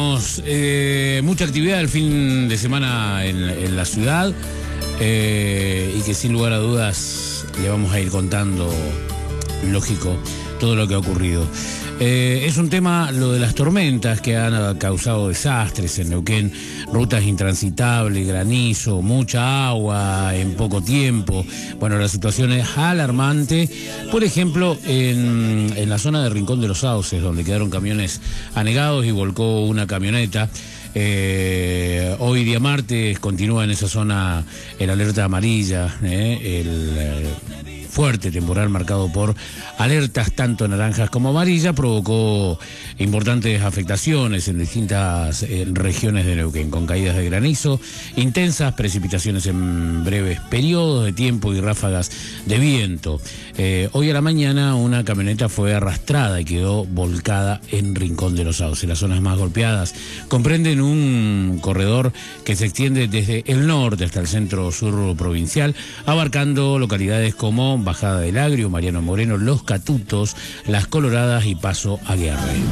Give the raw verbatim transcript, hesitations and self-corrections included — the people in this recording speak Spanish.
tenemos eh, mucha actividad el fin de semana en, en la ciudad eh, y que sin lugar a dudas le vamos a ir contando, lógico, todo lo que ha ocurrido. Eh, es un tema lo de las tormentas que han causado desastres en Neuquén, rutas intransitables, granizo, mucha agua en poco tiempo. Bueno, la situación es alarmante. Por ejemplo, en, en la zona de Rincón de los Sauces, donde quedaron camiones anegados y volcó una camioneta. Eh, hoy día martes continúa en esa zona el alerta amarilla, eh, el eh, fuerte temporal marcado por alertas tanto naranjas como amarillas provocó importantes afectaciones en distintas eh, regiones de Neuquén, con caídas de granizo, intensas precipitaciones en breves periodos de tiempo y ráfagas de viento. Eh, hoy a la mañana una camioneta fue arrastrada y quedó volcada en Rincón de los Sauces. Las zonas más golpeadas comprenden un corredor que se extiende desde el norte hasta el centro sur provincial, abarcando localidades como Bajada del Agrio, Mariano Moreno, Los Catutos, Las Coloradas y Paso Aguirre.